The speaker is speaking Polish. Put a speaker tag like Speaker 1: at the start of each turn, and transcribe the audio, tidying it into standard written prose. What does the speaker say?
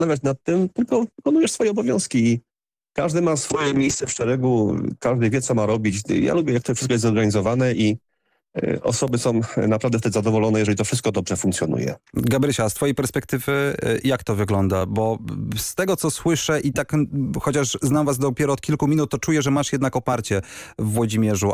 Speaker 1: zastanawiać nad tym, tylko wykonujesz swoje obowiązki i każdy ma swoje miejsce w szeregu, każdy wie, co ma robić. Ja lubię, jak to wszystko jest zorganizowane i osoby są naprawdę wtedy zadowolone, jeżeli to wszystko dobrze funkcjonuje.
Speaker 2: Gabrysia, z twojej perspektywy jak to wygląda? Bo z tego, co słyszę i tak, chociaż znam was dopiero od kilku minut, to czuję, że masz jednak oparcie w Włodzimierzu.